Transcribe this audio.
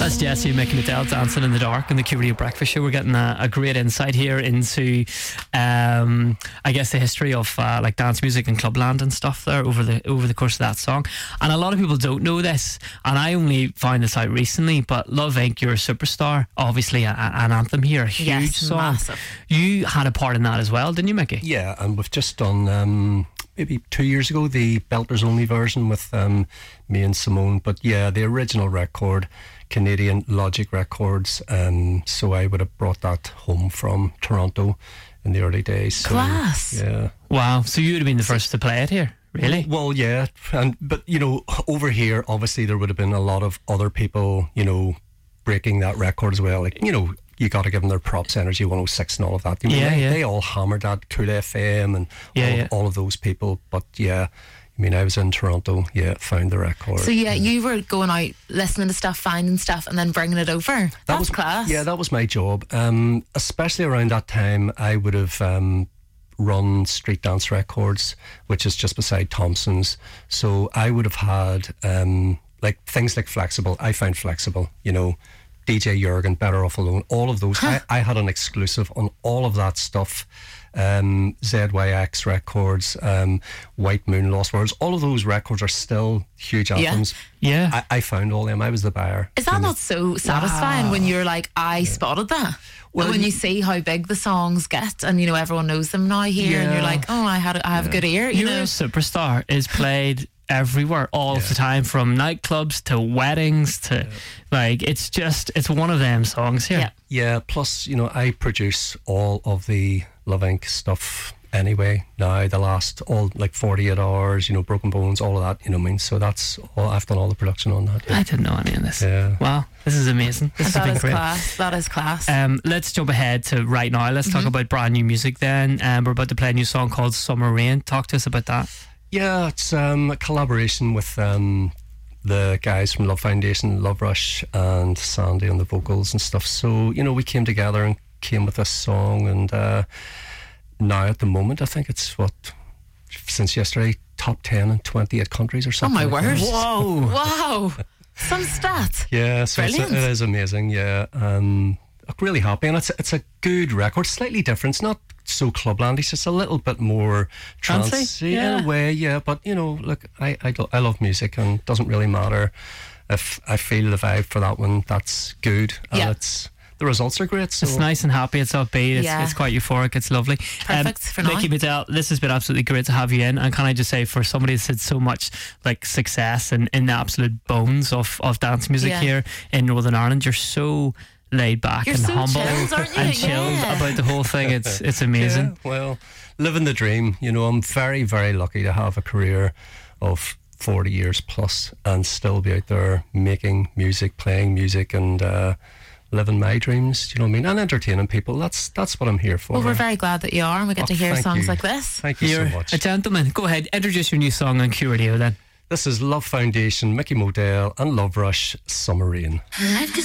That's Jesse and Mickey Liddell dancing in the dark in the Q Radio Breakfast Show. We're getting a great insight here into, I guess, the history of like dance music and clubland and stuff there over the course of that song. And a lot of people don't know this, and I only found this out recently. But Love Inc., You're a Superstar, obviously an anthem here, a huge song. Massive. You had a part in that as well, didn't you, Mickey? Yeah, and we've just done maybe 2 years ago the Belters Only version with me and Simone. But yeah, the original record, Canadian Logic Records, so I would have brought that home from Toronto in the early days. So, Class. Yeah. Wow, so you would have been the first to play it here, really? Well, yeah, but you know, over here obviously there would have been a lot of other people, you know, breaking that record as well. Like, you know, you got to give them their props, Energy 106 and all of that. You know, they all hammered that, Cool FM and all of those people. But yeah, I mean, I was in Toronto, found the record. So yeah, you were going out, listening to stuff, finding stuff, and then bringing it over. That was class. Yeah, that was my job. Especially around that time, I would have run Street Dance Records, which is just beside Thompson's. So I would have had like things like Flexible. I found Flexible, you know, DJ Jurgen, Better Off Alone, all of those. I had an exclusive on all of that stuff. ZYX Records, White Moon, Lost Worlds, all of those records are still huge anthems. Yeah. I found all them. I was the buyer. Is that not so satisfying when you're like, I spotted that? Well, when you see how big the songs get, and you know everyone knows them now here, and you're like, oh, I have a good ear. You know, a Superstar is played everywhere all of the time, from nightclubs to weddings to like, it's one of them songs here. Yeah, plus, you know, I produce all of the Love Inc. stuff anyway now, the last all like 48 hours, you know, Broken Bones, all of that, you know what I mean? So that's all, I've done all the production on that. I didn't know any of this. Wow, this is amazing. This has been great. That is class. Let's jump ahead to right now. Let's talk about brand new music then. We're about to play a new song called Summer Rain. Talk to us about that. Yeah, it's a collaboration with the guys from Love Foundation, Love Rush, and Sandy on the vocals and stuff. So, you know, we came together and came with this song, and now at the moment I think it's since yesterday, top 10 in 28 countries or something. Oh my word. Whoa. Wow. Some stat. Yeah, so it is amazing. Yeah, I'm really happy, and it's a good record, slightly different. It's not so clublandy, it's just a little bit more trancey in a way. Yeah, but you know, look, I love music, and it doesn't really matter if I feel the vibe for that one. That's good, and the results are great. So. It's nice and happy, it's upbeat, it's quite euphoric, it's lovely. Perfect for now. Mickey Liddell, this has been absolutely great to have you in, and can I just say, for somebody that's had so much like success and in the absolute bones of dance music here in Northern Ireland, you're so laid back and so humble and chilled about the whole thing. It's amazing. Yeah, well, living the dream. You know, I'm very, very lucky to have a career of 40 years plus and still be out there making music, playing music, and living my dreams, you know what I mean, and entertaining people. That's what I'm here for. Well, we're very glad that you are, and we get to hear songs like this. Thank you so much. A gentleman. Go ahead, introduce your new song on Q Radio then. This is Love Foundation, Mickey Modell and Love Rush, Summer Rain.